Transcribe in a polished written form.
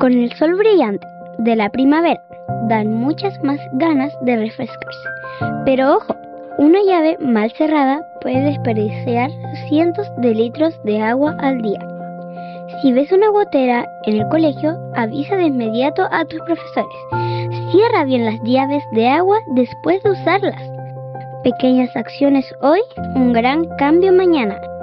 Con el sol brillante de la primavera dan muchas más ganas de refrescarse. Pero ojo, una llave mal cerrada puede desperdiciar cientos de litros de agua al día. Si ves una gotera en el colegio, avisa de inmediato a tus profesores. Cierra bien las llaves de agua después de usarlas. Pequeñas acciones hoy, un gran cambio mañana.